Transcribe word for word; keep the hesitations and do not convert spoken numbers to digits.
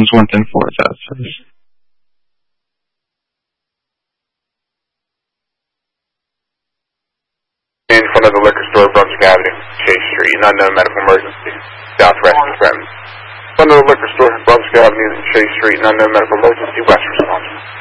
James Winston for that service. In front of the liquor store, Brunswick Avenue, Chase Street, an unknown medical emergency. Southwest is Bremen. In front of the liquor store, Brunswick Avenue, Chase Street, an unknown medical emergency. West.